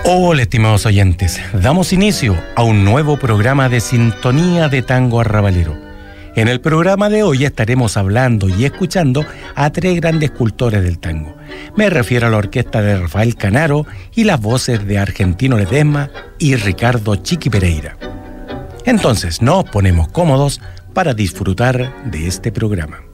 Hola, estimados oyentes. Damos inicio a un nuevo programa de Sintonía de Tango Arrabalero. En el programa de hoy estaremos hablando y escuchando a tres grandes cultores del tango. Me refiero a la orquesta de Rafael Canaro y las voces de Argentino Ledesma y Ricardo Chiqui Pereira. Entonces, nos ponemos cómodos para disfrutar de este programa.